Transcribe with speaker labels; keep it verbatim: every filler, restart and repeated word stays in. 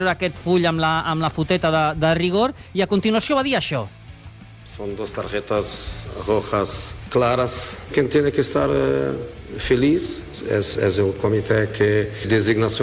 Speaker 1: aquest full amb la, amb la foteta de, de rigor, i a continuació va dir això.
Speaker 2: Son dos tarjetas rojas claras. Quien tiene que estar eh, feliz es, es el comité que designación